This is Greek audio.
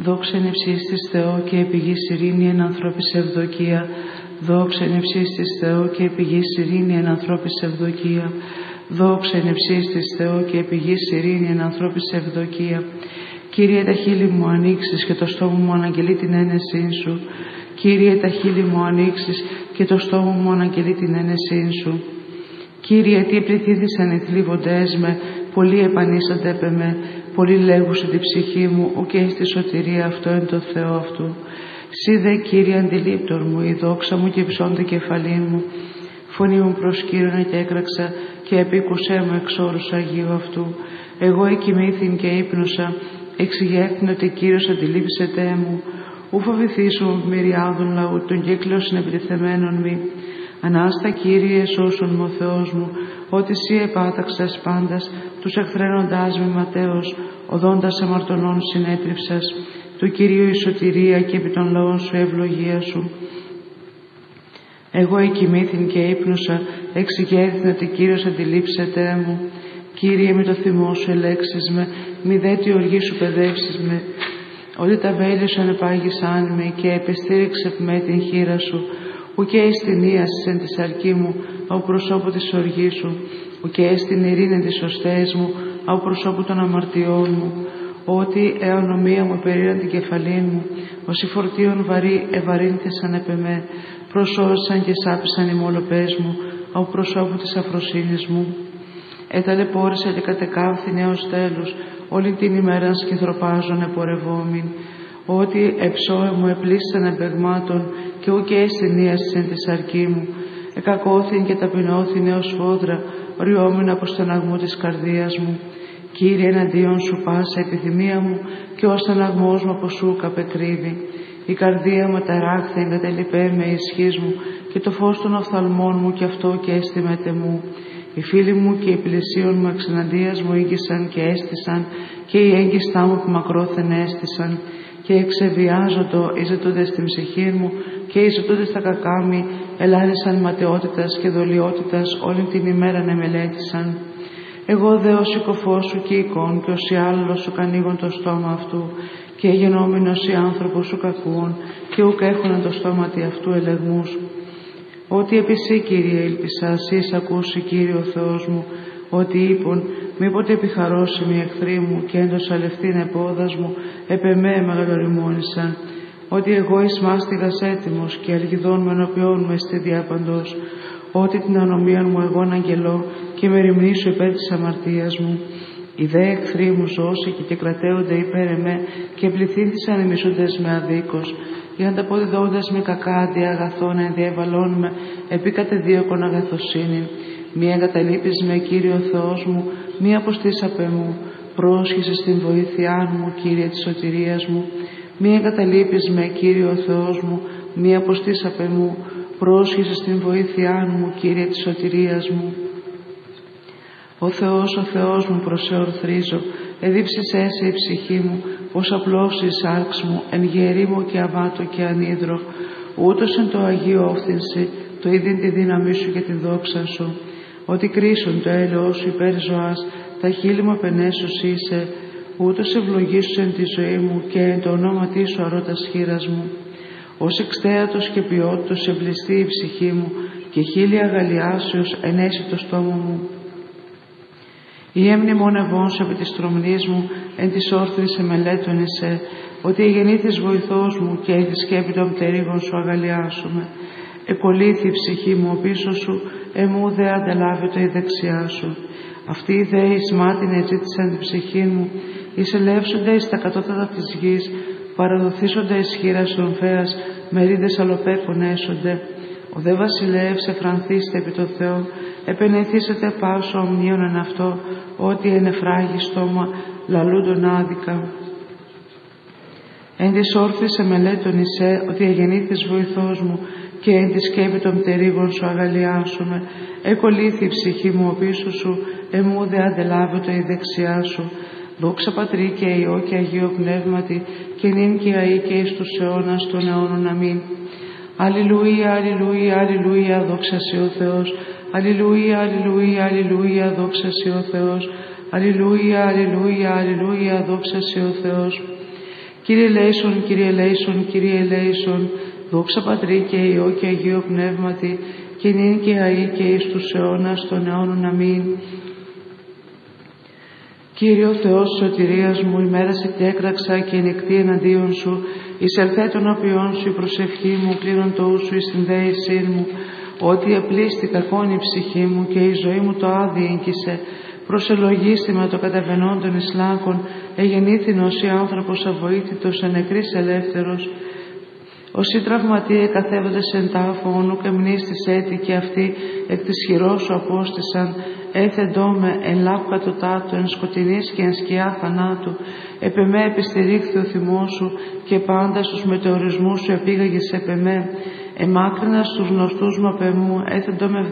Δόξα εν υψίστης Θεό και επιγής ειρήνη εν ανθρώπης ευδοκία. Δόξα εν υψίστης Θεό και επιγής ειρήνη εν ανθρώπης ευδοκία. Δόξα εν υψίστης Θεό και επιγής ειρήνη εν ανθρώπης ευδοκία. Κύριε, τα χείλη μου ανοίξεις και το στόμα μου αναγγελεί την ένεσή σου. Κύριε, τα χείλη μου ανοίξεις και το στόμα μου αναγγελεί την ένεσή σου. Κύριε, τι πληθύνθησαν οι θλίβοντές με, πολλοί επανήσανται επ' εμέ, πολλοί λέγουσαν την ψυχή μου, ουκ στη σωτηρία αυτό εν το Θεό αυτού. Σύ δε, Κύριε, αντιλήπτον μου, η δόξα μου και υψώνται κεφαλήν μου. Φωνή μου προσκύρωνε και έκραξα και επίκουσέ μου εξ όρους Αγίου αυτού. Εγώ εκοιμήθην και ύπνωσα, εξηγέθην ότι Κύριος αντιλήψεται μου. Ου φοβηθήσου μυριάδων λαού, τον κύκλο συνεπιτεθεμένων μη. Ανάστα, Κύριε, σώσον μου ο Θεός μου, ότι Συ επάταξας πάντας, τους εχθρένοντάς με ματέως, οδόντας αμαρτωνών συνέτριψας, του Κυρίου η σωτηρία και επί των λαών σου ευλογία σου. Εγώ εκοιμήθην και ύπνωσα, εξηγέθην ότι Κύριος αντιλήψεται μου. Κύριε, με το θυμό σου ελέξεις με, μη δε τη οργή σου παιδεύσεις με. Ότι τα βέλη σου ανεπάγησαν με και επιστήριξε με την χείρα σου. Ουκέ εις την ίαση εν της αρκή μου, από προσώπου της οργής σου. Ουκέ στην ειρήνη εν της οστές μου, από προσώπου των αμαρτιών μου. Ότι εωνομία μου περίραν την κεφαλήν μου, όσοι φορτίων βαρύ ευαρύνθησαν επ' εμέ, προσώζησαν και σάπησαν οι μολοπές μου, από προσώπου της αφροσύνης μου. Εταλαιπώρησα και κατεκάμφθη έως τέλους, όλη την ημέρα σκυθροπάζων επορευόμην. Ότι εψώε μου επλήσσαν εμπεγμάτων και ουκέ στην ίαση εν της αρκή μου. Εκακώθην και ταπεινώθην έως φόδρα, ριόμην από στεναγμού της καρδίας μου. Κύριε, εναντίον σου πάσα επιθυμία μου και ο στεναγμός μου από σου καπεκρύβει. Η καρδία μου ταράχθη εγκατελειπέ με ισχύς μου και το φως των οφθαλμών μου και αυτό και αίσθημεται μου. Οι φίλοι μου και οι πλησίον μου εξεναντίας μου ήγησαν και έστησαν και οι έγκυστά μου που μακρόθεν έστησαν και εξεβιάζοντο είζετοντες στην ψυχή μου και είζετοντες τα κακά μου ελάλησαν ματαιότητας και δολιότητας όλη την ημέρα να μελέτησαν. Εγώ δε ως οικοφός σου και εικόν και ως οι άλλος σου κανίγον το στόμα αυτού και γενόμενος οι άνθρωπος σου κακούων και ουκ έχουναν το στόματι αυτού ελεγμούς. Ότι επί Συ, Κύριε, ήλπισα, Συ ακούσει, Κύριε ο Θεός μου, ότι είπον, μήποτε επιχαρώσιμοι εχθροί μου και έντος αλευτήν επόδας μου, επ' εμέ μεγαλοριμόνησαν. Ότι εγώ εις μάστιγας έτοιμος και αλγιδών με ενωπιών με στη διάπαντος. Ότι την ανομία μου εγώ αγγελώ και με ρημνήσω υπέρ της αμαρτίας μου. Οι δε εχθροί μου ζώσει και κρατέονται υπέρ εμέ και πληθύνθησαν οι μισούντες με αδίκως. Οι ανταποδιδόντες με κακά αντί αγαθών ενδιαβαλών με επί κατεδίωκον αγαθοσύνη. Μη εγκαταλείπεις με, Κύριο Θεός μου, μη αποστήσαπε μου. Πρόσχεσαι στην βοήθειά μου, Κύριε της σωτηρίας μου. Μη εγκαταλείπεις με, Κύριο Θεός μου, μη αποστήσαπε μου. Πρόσχεσαι στην βοήθειά μου, Κύριε της σωτηρίας μου. Ο Θεός μου προσεορθρίζω, εδίψεις έσαι η ψυχή μου, πως απλώσει η σάρξ μου, εν γερήμο και αβάτο και ανίδρο. Ούτως εν το Αγίο όφθηνση, το είδην τη δύναμή σου και τη δόξα σου. Ότι κρίσουν το έλεος σου υπέρ ζωάς, τα χείλη μου απενέσους είσαι, ούτως ευλογήσου εν τη ζωή μου και εν το ονόματί σου αρώτας χείρας μου. Ως εξτέατος και ποιότητος εμπληστεί η ψυχή μου και χείλη αγαλιάσεως ενέσει το στόμα μου. Η έμνη μόνευόν σου επί της τρομνής μου, εν της όρθρης εμελέτων εσέ, ότι εγεννήθης βοηθός μου και η σκέπη των πτερίγων σου αγαλιάσουμε. Εκολύθη η ψυχή μου ο πίσω σου, εμού δε αντελάβετο η δεξιά σου. Αυτοί δε εις μάτιν εζήτησαν την ψυχή μου, εισελεύσονται εις τα κατώτατα της γης, παραδοθήσονται εις χείρας των φέας, μερίδες αλοπέπων έσονται. Ο δε βασιλεύς εφρανθήστε επί το Θεό, επενεθήσετε πάσο ομνίων εν αυτό, ότι ενεφράγει στόμα λαλούντον άδικα. Εν της όρθης εμελέτων εισέ, ότι εγεννήθης βοηθός μου και εν τη σκέπη των πτερίγων σου αγαλιάσουμε. Εκολύθη η ψυχή μου ο πίσω σου, εμού δε αντελάβετο η δεξιά σου. Δόξα Πατρί και Υιό και Αγίο Πνεύματι, και νυν και αεί και εις τους αιώνας των αιώνων. Αμήν. Αλληλούια, αλληλούια, αλληλούια, δόξα Συ ο Θεός. Αλληλούια, αλληλούια, αλληλούια, δόξα Συ ο Θεός. Αλληλούια, αλληλούια, αλληλούια, δόξα Συ ο Θεός. Κύριε ελέησον, Κύριε ελέησον, Κύριε ελέησον, δόξα Πατρί και Υιό και Αγίο Πνεύματι, και νυν και αεί και εις τους αιώνας των αιώνων. Αμήν. Κύριε ο Θεός σωτηρίας μου, ημέρασε και έκραξα και νυχτή εναντίον σου, εισελθέ των απειών σου η προσευχή μου, κλείνον το ου σου η συνδέησή μου, ότι απλήστη κακόν η ψυχή μου και η ζωή μου το άδει ήγγισε. Προσελογίστη με το καταβενόν των Ισλάκων, εγεννήθηνος ή άνθρωπος αβοήθητος, ενεκρής ελεύθερος. Όσοι τραυματίε καθέβοντες εν τάφο, όνου και μνήστης έτη και αυτοί εκ της χειρός σου απόστησαν, έθεντό με εν λάπου κατωτάτου, εν σκοτεινής και εν σκιά θανάτου. Επεμέ επιστηρίχθη ο θυμός σου και πάντα στους μετεωρισμούς σου επήγαγες επεμέ. Εμάκρινα στους γνωστούς μου απεμού, έθεντό με